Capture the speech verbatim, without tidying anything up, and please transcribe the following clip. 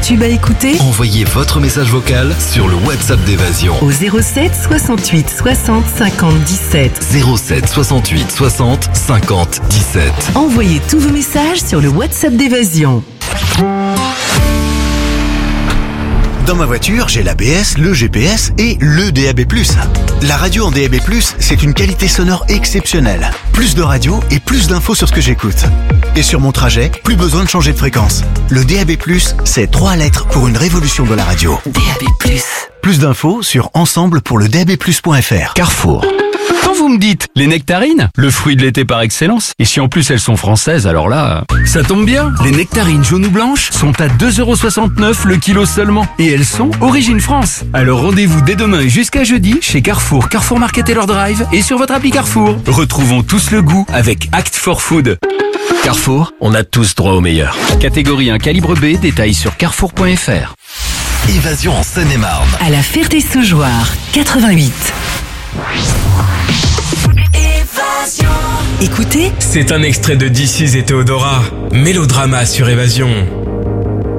tube à écouter? Envoyez votre message vocal sur le WhatsApp d'Évasion. Au zéro sept soixante-huit soixante cinquante dix-sept. zéro sept soixante-huit soixante cinquante dix-sept. Envoyez tous vos messages sur le WhatsApp d'Évasion. Dans ma voiture, j'ai l'A B S, le G P S et le D A B plus. La radio en D A B plus, c'est une qualité sonore exceptionnelle. Plus de radio et plus d'infos sur ce que j'écoute. Et sur mon trajet, plus besoin de changer de fréquence. Le D A B plus, c'est trois lettres pour une révolution de la radio. D A B plus. Plus d'infos sur ensemble pour le D A B plus point F R. Carrefour. Quand vous me dites les nectarines, le fruit de l'été par excellence, et si en plus elles sont françaises, alors là, ça tombe bien. Les nectarines jaunes ou blanches sont à deux euros soixante-neuf le kilo seulement, et elles sont origine France. Alors rendez-vous dès demain et jusqu'à jeudi chez Carrefour, Carrefour Market et leur drive, et sur votre appli Carrefour. Retrouvons tous le goût avec Act for Food. Carrefour, on a tous droit au meilleur. Catégorie un calibre B, détail sur carrefour point F R. Évasion en Seine-et-Marne. À la Ferté-Saugeoire, quatre-vingt-huit. Écoutez, c'est un extrait de This Is et Théodora. Mélodrama sur Évasion.